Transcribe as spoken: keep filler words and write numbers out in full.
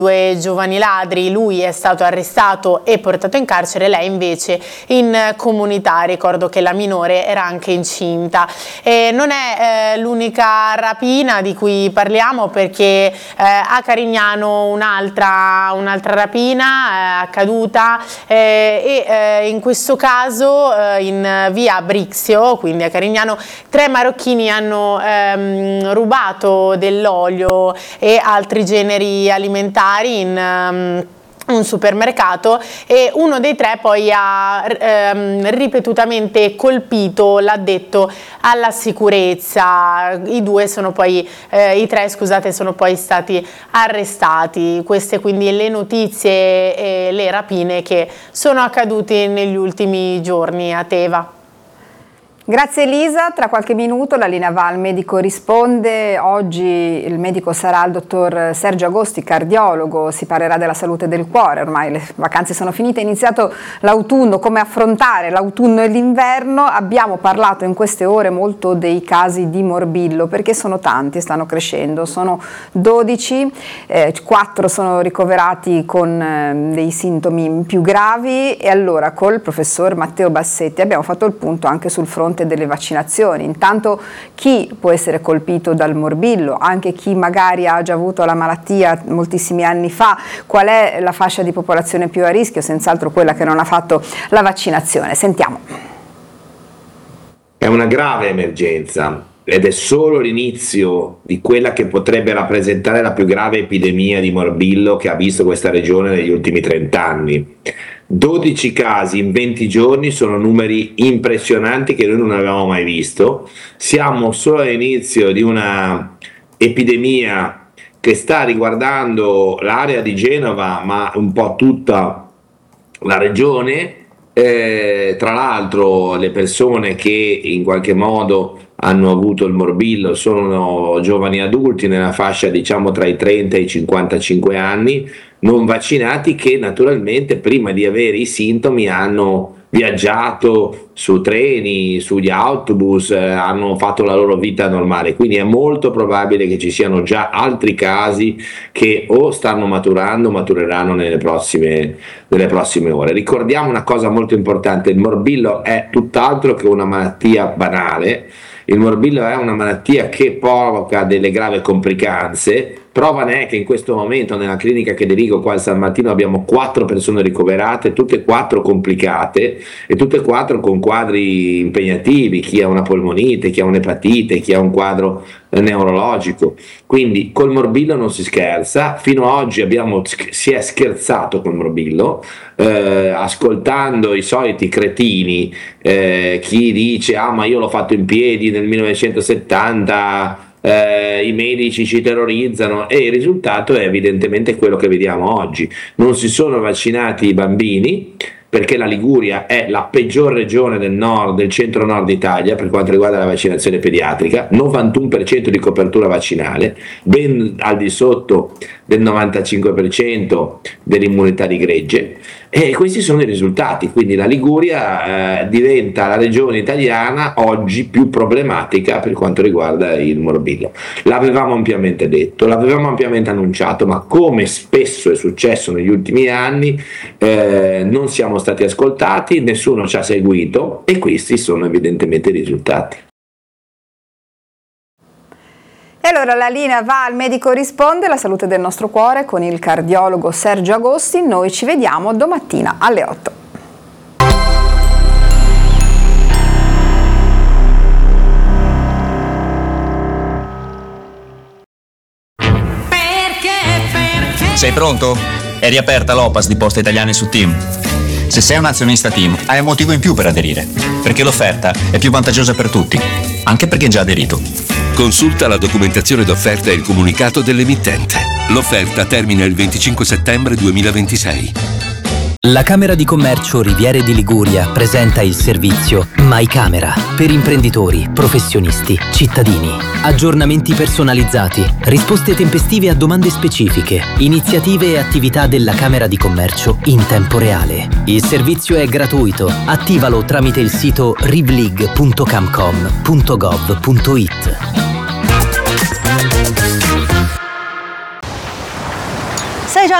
due giovani ladri, lui è stato arrestato e portato in carcere, lei invece in comunità. Ricordo che la minore era anche incinta. E non è eh, l'unica rapina di cui parliamo, perché eh, a Carignano un'altra un'altra rapina è accaduta eh, e eh, in questo caso eh, in via Brixio, quindi a Carignano, tre marocchini hanno ehm, rubato dell'olio e altri generi alimentari in um, un supermercato, e uno dei tre poi ha ehm, ripetutamente colpito l'addetto alla sicurezza. I due sono poi eh, i tre scusate sono poi stati arrestati. Queste quindi le notizie e le rapine che sono accadute negli ultimi giorni a Teva. Grazie Elisa, tra qualche minuto la linea va al medico risponde. Oggi il medico sarà il dottor Sergio Agosti, cardiologo, si parlerà della salute del cuore. Ormai le vacanze sono finite, è iniziato l'autunno, come affrontare l'autunno e l'inverno. Abbiamo parlato in queste ore molto dei casi di morbillo, perché sono tanti, stanno crescendo, sono dodici, eh, quattro sono ricoverati con eh, dei sintomi più gravi, e allora col professor Matteo Bassetti abbiamo fatto il punto anche sul fronte delle vaccinazioni. Intanto, chi può essere colpito dal morbillo, anche chi magari ha già avuto la malattia moltissimi anni fa, qual è la fascia di popolazione più a rischio? Senz'altro quella che non ha fatto la vaccinazione. Sentiamo. È una grave emergenza ed è solo l'inizio di quella che potrebbe rappresentare la più grave epidemia di morbillo che ha visto questa regione negli ultimi trent'anni. dodici casi in venti giorni sono numeri impressionanti che noi non avevamo mai visto. Siamo solo all'inizio di una epidemia che sta riguardando l'area di Genova, ma un po' tutta la regione. Eh, tra l'altro le persone che in qualche modo hanno avuto il morbillo sono giovani adulti nella fascia diciamo tra i trenta e i cinquantacinque anni, non vaccinati, che naturalmente prima di avere i sintomi hanno viaggiato su treni, sugli autobus, eh, hanno fatto la loro vita normale, quindi è molto probabile che ci siano già altri casi che o stanno maturando o matureranno nelle prossime, nelle prossime ore. Ricordiamo una cosa molto importante: il morbillo è tutt'altro che una malattia banale. Il morbillo è una malattia che provoca delle gravi complicanze. Prova ne è che in questo momento nella clinica che dirigo qua al San Martino abbiamo quattro persone ricoverate, tutte e quattro complicate e tutte e quattro con quadri impegnativi, chi ha una polmonite, chi ha un'epatite, chi ha un quadro neurologico. Quindi col morbillo non si scherza. Fino ad oggi abbiamo, si è scherzato col morbillo, eh, ascoltando i soliti cretini, eh, chi dice ah ma io l'ho fatto in piedi nel millenovecentosettanta, Eh, i medici ci terrorizzano, e il risultato è evidentemente quello che vediamo oggi. Non si sono vaccinati i bambini, perché la Liguria è la peggior regione del nord, del centro-nord Italia per quanto riguarda la vaccinazione pediatrica, novantuno per cento di copertura vaccinale, ben al di sotto del novantacinque per cento dell'immunità di gregge, e questi sono i risultati. Quindi la Liguria eh, diventa la regione italiana oggi più problematica per quanto riguarda il morbillo. L'avevamo ampiamente detto, l'avevamo ampiamente annunciato, ma come spesso è successo negli ultimi anni eh, non siamo stati ascoltati, nessuno ci ha seguito, e questi sono evidentemente i risultati. E allora la linea va al medico risponde, la salute del nostro cuore, con il cardiologo Sergio Agosti. Noi ci vediamo domattina alle otto. Sei pronto? È riaperta l'O P A S di Poste Italiane su Team. Se sei un azionista Team, hai un motivo in più per aderire, perché l'offerta è più vantaggiosa per tutti, anche per chi è già aderito. Consulta la documentazione d'offerta e il comunicato dell'emittente. L'offerta termina il venticinque settembre duemilaventisei. La Camera di Commercio Riviere di Liguria presenta il servizio MyCamera per imprenditori, professionisti, cittadini. Aggiornamenti personalizzati, risposte tempestive a domande specifiche, iniziative e attività della Camera di Commercio in tempo reale. Il servizio è gratuito. Attivalo tramite il sito rivlig punto camcom punto gov punto it. Sai già